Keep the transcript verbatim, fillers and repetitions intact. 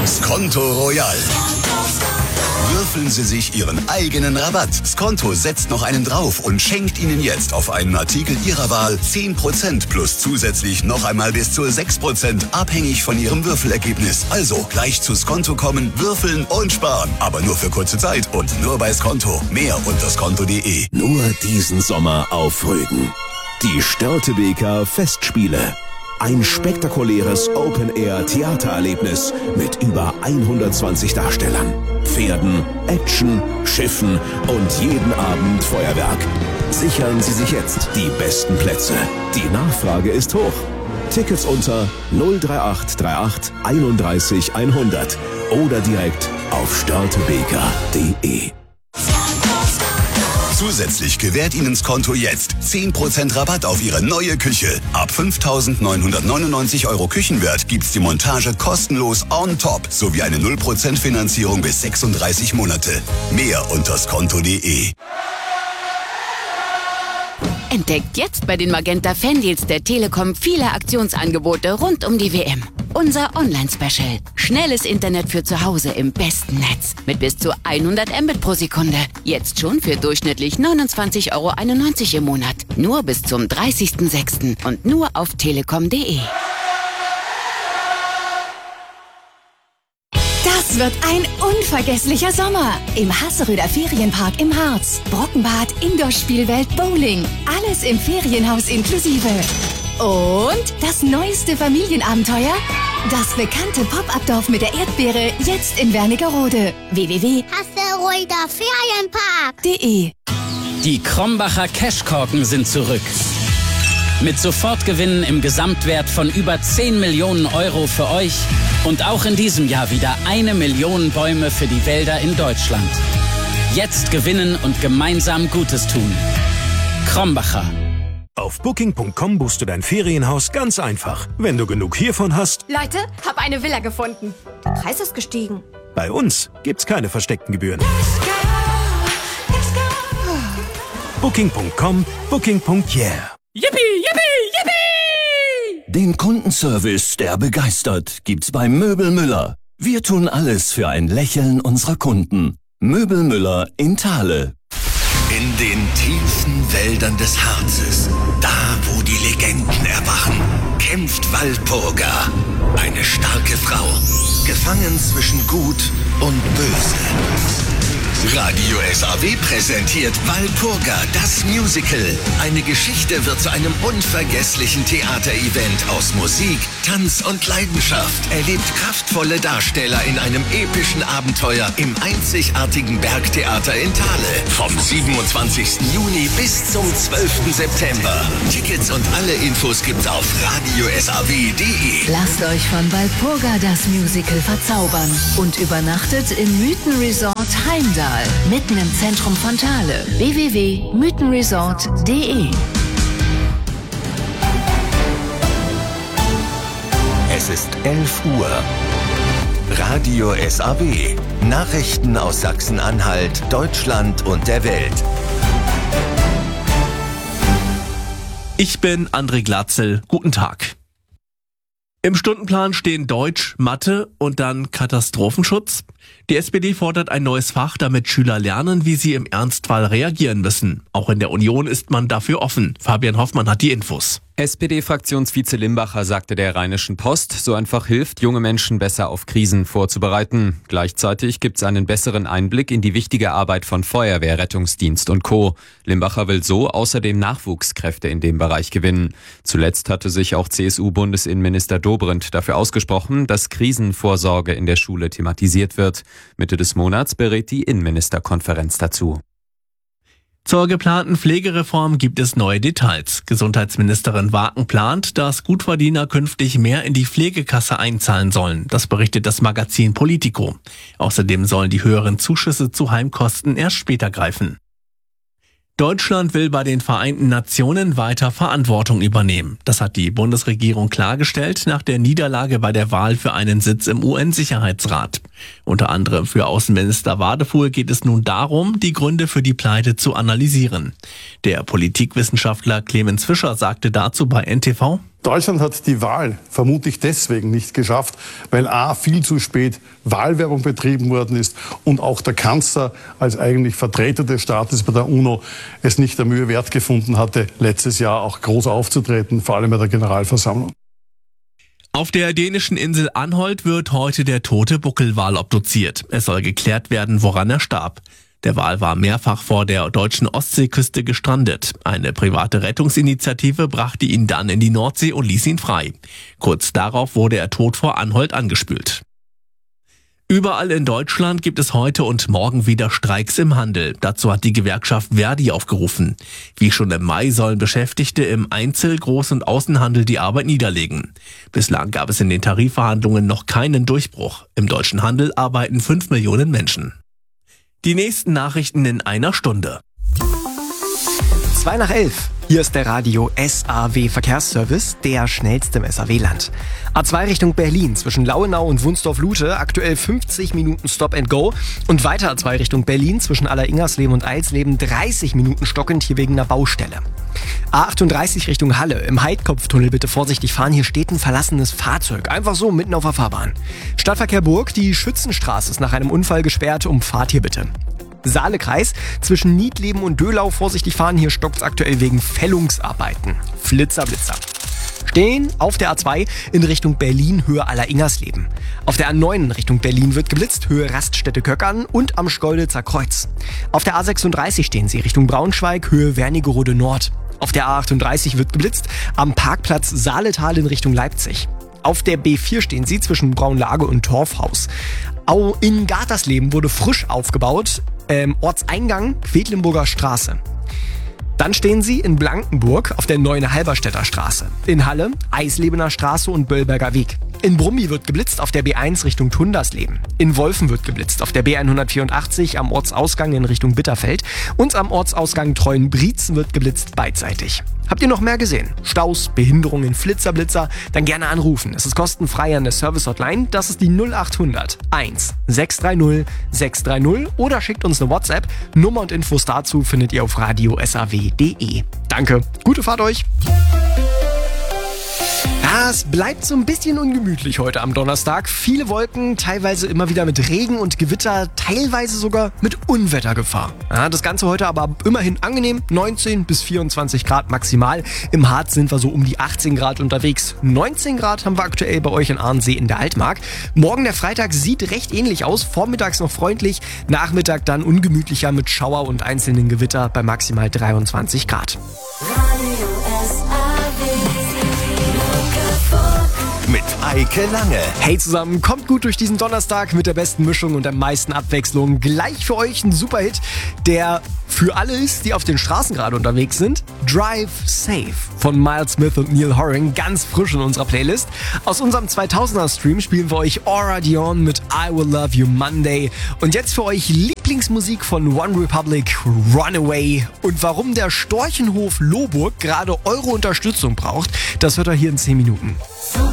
Skonto Royal. Würfeln Sie sich Ihren eigenen Rabatt. Skonto setzt noch einen drauf und schenkt Ihnen jetzt auf einen Artikel Ihrer Wahl zehn Prozent plus zusätzlich noch einmal bis zu sechs Prozent, abhängig von Ihrem Würfelergebnis. Also gleich zu Skonto kommen, würfeln und sparen. Aber nur für kurze Zeit und nur bei Skonto. Mehr unter skonto punkt de. Nur diesen Sommer auf Rügen. Die Störtebeker Festspiele. Ein spektakuläres Open-Air-Theatererlebnis mit über hundertzwanzig Darstellern, Pferden, Action, Schiffen und jeden Abend Feuerwerk. Sichern Sie sich jetzt die besten Plätze. Die Nachfrage ist hoch. Tickets unter null drei acht drei acht einunddreißig hundert oder direkt auf störtebeker punkt de. Zusätzlich gewährt Ihnen Skonto jetzt zehn Prozent Rabatt auf Ihre neue Küche. Ab fünftausendneunhundertneunundneunzig Euro Küchenwert gibt's die Montage kostenlos on top sowie eine null Prozent Finanzierung bis sechsunddreißig Monate. Mehr unter skonto punkt de. Entdeckt jetzt bei den Magenta Fandeals der Telekom viele Aktionsangebote rund um die W M. Unser Online-Special. Schnelles Internet für zu Hause im besten Netz. Mit bis zu hundert Mbit pro Sekunde. Jetzt schon für durchschnittlich neunundzwanzig Euro einundneunzig im Monat. Nur bis zum dreißigsten sechsten und nur auf telekom punkt de. Das wird ein unvergesslicher Sommer im Hasseröder Ferienpark im Harz. Brockenbad, Indoor-Spielwelt, Bowling. Alles im Ferienhaus inklusive. Und das neueste Familienabenteuer? Das bekannte Pop-Up-Dorf mit der Erdbeere, jetzt in Wernigerode. w w w punkt hasseröder ferienpark punkt de. Die Krombacher Cashkorken sind zurück. Mit Sofortgewinnen im Gesamtwert von über zehn Millionen Euro für euch und auch in diesem Jahr wieder eine Million Bäume für die Wälder in Deutschland. Jetzt gewinnen und gemeinsam Gutes tun. Krombacher. Auf booking punkt com buchst du dein Ferienhaus ganz einfach. Wenn du genug hiervon hast... Leute, hab eine Villa gefunden. Der Preis ist gestiegen. Bei uns gibt's keine versteckten Gebühren. booking punkt com, booking punkt yeah. Yippie, yippie, yippie! Den Kundenservice, der begeistert, gibt's bei Möbel Müller. Wir tun alles für ein Lächeln unserer Kunden. Möbel Müller in Thale. In den tiefen Wäldern des Harzes, da wo die Legenden erwachen, kämpft Walpurga, eine starke Frau, gefangen zwischen Gut und Böse. Radio S A W präsentiert Walpurga, das Musical. Eine Geschichte wird zu einem unvergesslichen Theaterevent aus Musik, Tanz und Leidenschaft. Erlebt kraftvolle Darsteller in einem epischen Abenteuer im einzigartigen Bergtheater in Thale. Vom siebenundzwanzigsten Juni bis zum zwölften September. Tickets und alle Infos gibt's auf radio s a w punkt de. Lasst euch von Walpurga das Musical verzaubern und übernachtet im Mythenresort Heimdall. Mitten im Zentrum von Thale. w w w punkt mythenresort punkt de. Es ist elf Uhr. Radio S A W. Nachrichten aus Sachsen-Anhalt, Deutschland und der Welt. Ich bin André Glatzel. Guten Tag. Im Stundenplan stehen Deutsch, Mathe und dann Katastrophenschutz. Die S P D fordert ein neues Fach, damit Schüler lernen, wie sie im Ernstfall reagieren müssen. Auch in der Union ist man dafür offen. Fabian Hoffmann hat die Infos. S P D-Fraktionsvize Limbacher sagte der Rheinischen Post, so einfach hilft, junge Menschen besser auf Krisen vorzubereiten. Gleichzeitig gibt's einen besseren Einblick in die wichtige Arbeit von Feuerwehr, Rettungsdienst und Co. Limbacher will so außerdem Nachwuchskräfte in dem Bereich gewinnen. Zuletzt hatte sich auch C S U-Bundesinnenminister Dobrindt dafür ausgesprochen, dass Krisenvorsorge in der Schule thematisiert wird. Mitte des Monats berät die Innenministerkonferenz dazu. Zur geplanten Pflegereform gibt es neue Details. Gesundheitsministerin Waken plant, dass Gutverdiener künftig mehr in die Pflegekasse einzahlen sollen. Das berichtet das Magazin Politico. Außerdem sollen die höheren Zuschüsse zu Heimkosten erst später greifen. Deutschland will bei den Vereinten Nationen weiter Verantwortung übernehmen. Das hat die Bundesregierung klargestellt nach der Niederlage bei der Wahl für einen Sitz im U N-Sicherheitsrat. Unter anderem für Außenminister Wadefuhl geht es nun darum, die Gründe für die Pleite zu analysieren. Der Politikwissenschaftler Clemens Fischer sagte dazu bei N T V: Deutschland hat die Wahl vermutlich deswegen nicht geschafft, weil a. viel zu spät Wahlwerbung betrieben worden ist und auch der Kanzler als eigentlich Vertreter des Staates bei der UNO es nicht der Mühe wert gefunden hatte, letztes Jahr auch groß aufzutreten, vor allem bei der Generalversammlung. Auf der dänischen Insel Anholt wird heute der tote Buckelwal obduziert. Es soll geklärt werden, woran er starb. Der Wal war mehrfach vor der deutschen Ostseeküste gestrandet. Eine private Rettungsinitiative brachte ihn dann in die Nordsee und ließ ihn frei. Kurz darauf wurde er tot vor Anholt angespült. Überall in Deutschland gibt es heute und morgen wieder Streiks im Handel. Dazu hat die Gewerkschaft Verdi aufgerufen. Wie schon im Mai sollen Beschäftigte im Einzel-, Groß- und Außenhandel die Arbeit niederlegen. Bislang gab es in den Tarifverhandlungen noch keinen Durchbruch. Im deutschen Handel arbeiten fünf Millionen Menschen. Die nächsten Nachrichten in einer Stunde. zwei nach elf. Hier ist der Radio S A W Verkehrsservice, der schnellste im S A W-Land. A zwei Richtung Berlin zwischen Lauenau und Wunsdorf-Lute, aktuell fünfzig Minuten Stop and Go. Und weiter A zwei Richtung Berlin zwischen Aller-Ingersleben und Eilsleben, dreißig Minuten stockend hier wegen einer Baustelle. A achtunddreißig Richtung Halle, im Heidkopftunnel bitte vorsichtig fahren, hier steht ein verlassenes Fahrzeug, einfach so mitten auf der Fahrbahn. Stadtverkehr Burg, die Schützenstraße ist nach einem Unfall gesperrt, umfahrt hier bitte. Saalekreis, zwischen Niedleben und Döhlau vorsichtig fahren, hier stockt's aktuell wegen Fällungsarbeiten. Flitzer, Blitzer. Stehen auf der A zwei in Richtung Berlin, Höhe Aller-Ingersleben. Auf der A neun in Richtung Berlin wird geblitzt, Höhe Raststätte-Köckern und am Schkeuditzer Kreuz. Auf der A sechsunddreißig stehen sie Richtung Braunschweig, Höhe Wernigerode Nord. Auf der A achtunddreißig wird geblitzt, am Parkplatz Saaletal in Richtung Leipzig. Auf der B vier stehen sie zwischen Braunlage und Torfhaus. Au in Gatersleben wurde frisch aufgebaut, ähm, Ortseingang Quedlinburger Straße. Dann stehen sie in Blankenburg auf der neuen Halberstädter Straße. In Halle Eislebener Straße und Böllberger Weg. In Brummi wird geblitzt auf der B eins Richtung Tundersleben. In Wolfen wird geblitzt auf der B hundertvierundachtzig am Ortsausgang in Richtung Bitterfeld. Und am Ortsausgang Treuenbrietzen wird geblitzt beidseitig. Habt ihr noch mehr gesehen? Staus, Behinderungen, Flitzerblitzer? Dann gerne anrufen. Es ist kostenfrei an der Service-Hotline. Das ist die null achthundert eins sechs drei null sechs drei null oder schickt uns eine WhatsApp. Nummer und Infos dazu findet ihr auf radio s a w punkt d e. Danke, gute Fahrt euch! Ja, es bleibt so ein bisschen ungemütlich heute am Donnerstag. Viele Wolken, teilweise immer wieder mit Regen und Gewitter, teilweise sogar mit Unwettergefahr. Ja, das Ganze heute aber immerhin angenehm, neunzehn bis vierundzwanzig Grad maximal. Im Harz sind wir so um die achtzehn Grad unterwegs. neunzehn Grad haben wir aktuell bei euch in Ahrensee in der Altmark. Morgen der Freitag sieht recht ähnlich aus, vormittags noch freundlich, Nachmittag dann ungemütlicher mit Schauer und einzelnen Gewitter bei maximal dreiundzwanzig Grad. Mit Eike Lange. Hey zusammen, kommt gut durch diesen Donnerstag mit der besten Mischung und der meisten Abwechslung. Gleich für euch ein Superhit, der für alle ist, die auf den Straßen gerade unterwegs sind. Drive Safe von Miles Smith und Neil Horan, ganz frisch in unserer Playlist. Aus unserem zweitausender Stream spielen wir euch Aura Dion mit I Will Love You Monday. Und jetzt für euch Lieblingsmusik von One Republic, Runaway. Und warum der Storchenhof Lohburg gerade eure Unterstützung braucht, das hört ihr hier in zehn Minuten.